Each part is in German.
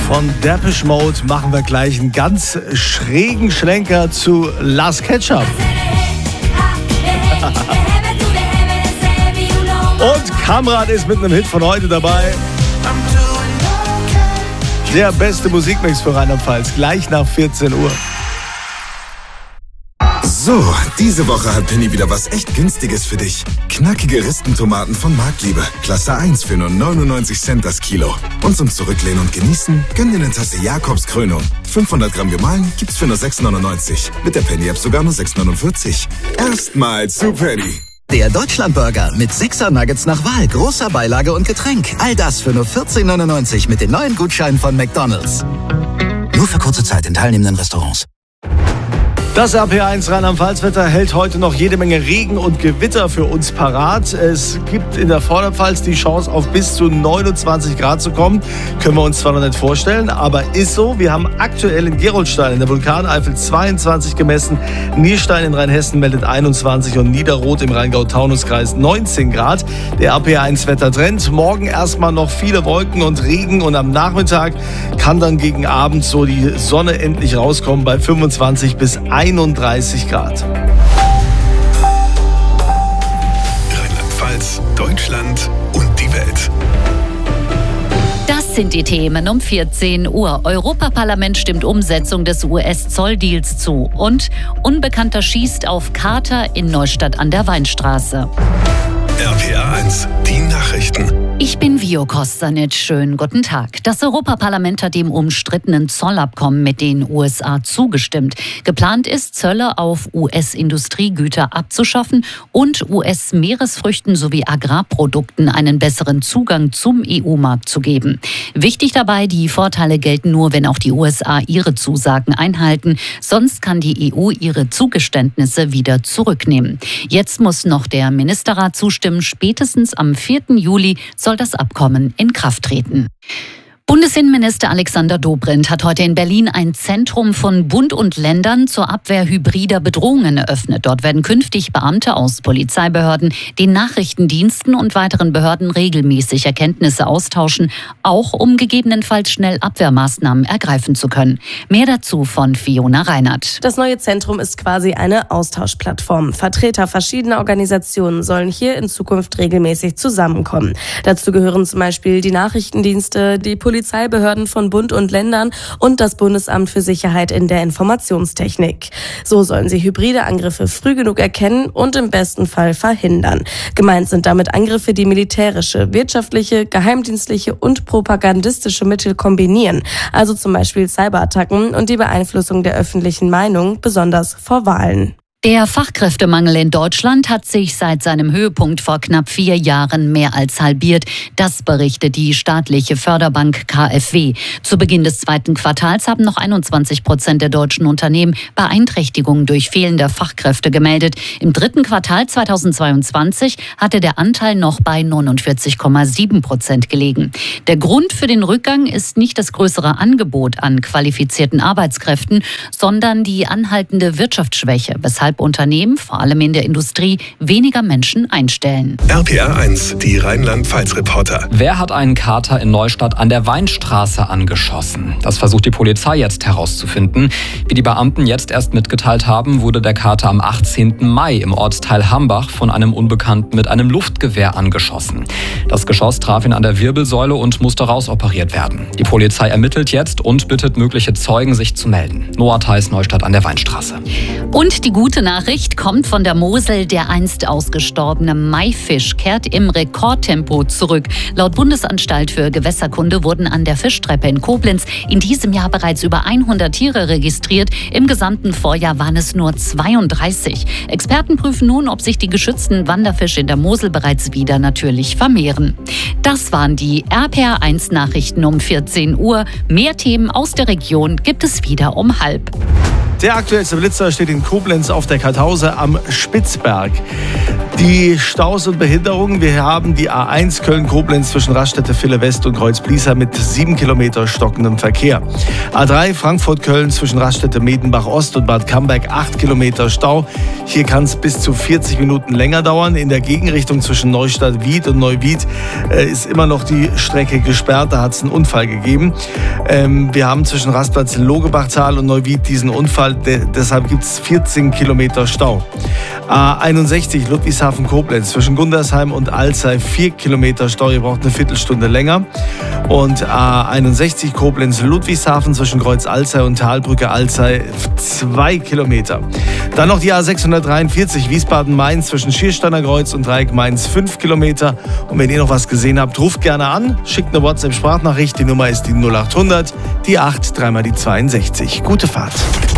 Von Depeche Mode machen wir gleich einen ganz schrägen Schlenker zu Last Ketchup. Und Kamrat ist mit einem Hit von heute dabei. Der beste Musikmix für Rheinland-Pfalz, gleich nach 14 Uhr. So, diese Woche hat Penny wieder was echt Günstiges für dich. Knackige Ristentomaten von Marktliebe. Klasse 1 für nur 99 Cent das Kilo. Und zum Zurücklehnen und Genießen, gönn dir eine Tasse Jakobs Krönung. 500 Gramm gemahlen gibt's für nur 6,99. Mit der Penny-App sogar nur 6,49. Erstmal zu Penny. Der Deutschlandburger mit 6er Nuggets nach Wahl, großer Beilage und Getränk. All das für nur 14,99 mit den neuen Gutscheinen von McDonald's. Nur für kurze Zeit in teilnehmenden Restaurants. Das RPR1 Rheinland-Pfalz-Wetter hält heute noch jede Menge Regen und Gewitter für uns parat. Es gibt in der Vorderpfalz die Chance, auf bis zu 29 Grad zu kommen. Können wir uns zwar noch nicht vorstellen, aber ist so. Wir haben aktuell in Gerolstein in der Vulkaneifel 22 gemessen. Nierstein in Rheinhessen meldet 21 und Niederroth im Rheingau-Taunus-Kreis 19 Grad. Der RPR1-Wettertrend. Morgen erstmal noch viele Wolken und Regen und am Nachmittag kann dann gegen Abend so die Sonne endlich rauskommen bei 25 bis 31 Grad. Rheinland-Pfalz, Deutschland und die Welt. Das sind die Themen um 14 Uhr. Europaparlament stimmt Umsetzung des US-Zolldeals zu. Und Unbekannter schießt auf Kater in Neustadt an der Weinstraße. RPR1, die Nachrichten. Ich bin Vio Kostanic. Schönen guten Tag. Das Europaparlament hat dem umstrittenen Zollabkommen mit den USA zugestimmt. Geplant ist, Zölle auf US-Industriegüter abzuschaffen und US-Meeresfrüchten sowie Agrarprodukten einen besseren Zugang zum EU-Markt zu geben. Wichtig dabei, die Vorteile gelten nur, wenn auch die USA ihre Zusagen einhalten. Sonst kann die EU ihre Zugeständnisse wieder zurücknehmen. Jetzt muss noch der Ministerrat zustimmen. Spätestens am 4. Juli soll das Abkommen in Kraft treten. Bundesinnenminister Alexander Dobrindt hat heute in Berlin ein Zentrum von Bund und Ländern zur Abwehr hybrider Bedrohungen eröffnet. Dort werden künftig Beamte aus Polizeibehörden, den Nachrichtendiensten und weiteren Behörden regelmäßig Erkenntnisse austauschen, auch um gegebenenfalls schnell Abwehrmaßnahmen ergreifen zu können. Mehr dazu von Fiona Reinhardt. Das neue Zentrum ist quasi eine Austauschplattform. Vertreter verschiedener Organisationen sollen hier in Zukunft regelmäßig zusammenkommen. Dazu gehören zum Beispiel die Nachrichtendienste, die Polizeibehörden von Bund und Ländern und das Bundesamt für Sicherheit in der Informationstechnik. So sollen sie hybride Angriffe früh genug erkennen und im besten Fall verhindern. Gemeint sind damit Angriffe, die militärische, wirtschaftliche, geheimdienstliche und propagandistische Mittel kombinieren. Also zum Beispiel Cyberattacken und die Beeinflussung der öffentlichen Meinung, besonders vor Wahlen. Der Fachkräftemangel in Deutschland hat sich seit seinem Höhepunkt vor knapp 4 Jahren mehr als halbiert. Das berichtet die staatliche Förderbank KfW. Zu Beginn des 2. Quartals haben noch 21% der deutschen Unternehmen Beeinträchtigungen durch fehlende Fachkräfte gemeldet. Im 3. Quartal 2022 hatte der Anteil noch bei 49,7% gelegen. Der Grund für den Rückgang ist nicht das größere Angebot an qualifizierten Arbeitskräften, sondern die anhaltende Wirtschaftsschwäche, weshalb Unternehmen, vor allem in der Industrie, weniger Menschen einstellen. RPR1, die Rheinland-Pfalz-Reporter. Wer hat einen Kater in Neustadt an der Weinstraße angeschossen? Das versucht die Polizei jetzt herauszufinden. Wie die Beamten jetzt erst mitgeteilt haben, wurde der Kater am 18. Mai im Ortsteil Hambach von einem Unbekannten mit einem Luftgewehr angeschossen. Das Geschoss traf ihn an der Wirbelsäule und musste rausoperiert werden. Die Polizei ermittelt jetzt und bittet mögliche Zeugen, sich zu melden. Noah Theis, Neustadt an der Weinstraße. Und die gute Nachricht kommt von der Mosel. Der einst ausgestorbene Maifisch kehrt im Rekordtempo zurück. Laut Bundesanstalt für Gewässerkunde wurden an der Fischtreppe in Koblenz in diesem Jahr bereits über 100 Tiere registriert. Im gesamten Vorjahr waren es nur 32. Experten prüfen nun, ob sich die geschützten Wanderfische in der Mosel bereits wieder natürlich vermehren. Das waren die RPR1 Nachrichten um 14 Uhr. Mehr Themen aus der Region gibt es wieder um 12:30. Der aktuellste Blitzer steht in Koblenz auf der Kartause am Spitzberg. Die Staus und Behinderungen. Wir haben die A1 Köln-Koblenz zwischen Raststätte-Ville West und Kreuz-Bliesheim mit 7 Kilometer stockendem Verkehr. A3 Frankfurt-Köln zwischen Raststätte-Medenbach-Ost und Bad Camberg 8 Kilometer Stau. Hier kann es bis zu 40 Minuten länger dauern. In der Gegenrichtung zwischen Neustadt-Wied und Neuwied ist immer noch die Strecke gesperrt. Da hat es einen Unfall gegeben. Wir haben zwischen Rastplatz Logebachtal und Neuwied diesen Unfall. Deshalb gibt es 14 Kilometer Stau. A61 Ludwigshafen-Koblenz zwischen Gundersheim und Alzey 4 Kilometer Stau. Ihr braucht eine Viertelstunde länger. Und A61 Koblenz-Ludwigshafen zwischen Kreuz-Alzey und Talbrücke-Alzey 2 Kilometer. Dann noch die A643 Wiesbaden-Mainz zwischen Schiersteiner Kreuz und Dreieck Mainz 5 Kilometer. Und wenn ihr noch was gesehen habt, ruft gerne an, schickt eine WhatsApp-Sprachnachricht. Die Nummer ist die 0800, die 8, dreimal die 62. Gute Fahrt.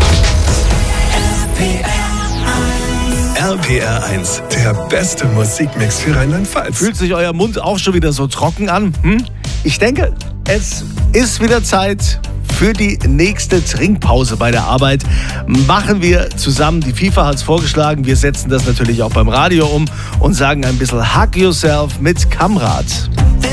RPR 1, der beste Musikmix für Rheinland-Pfalz. Fühlt sich euer Mund auch schon wieder so trocken an? Ich denke, es ist wieder Zeit für die nächste Trinkpause bei der Arbeit. Machen wir zusammen. Die FIFA hat es vorgeschlagen. Wir setzen das natürlich auch beim Radio um und sagen ein bisschen Hug Yourself mit Kamrat.